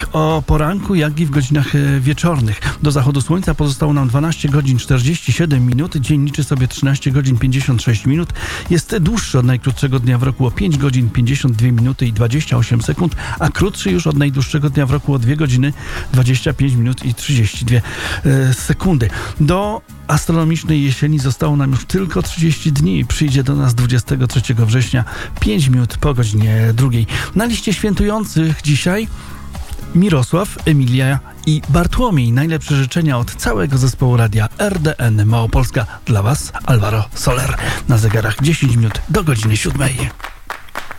o poranku, jak i w godzinach wieczornych. Do zachodu słońca pozostało nam 12 godzin 47 minut. Dzień liczy sobie 13 godzin 56 minut. Jest dłuższy od najkrótszego dnia w roku o 5 godzin 52 minuty i 28 sekund, a krótszy już od najdłuższego dnia w roku o 2 godziny 25 minut i 32 sekundy. Do astronomicznej jesieni zostało nam już tylko 30 dni. Przyjdzie do nas 23 września, 5 minut po godzinie 2. Na liście świętujących dzisiaj Mirosław, Emilia i Bartłomiej. Najlepsze życzenia od całego zespołu radia RDN Małopolska. Dla Was Alvaro Soler. Na zegarach 10 minut do godziny 7.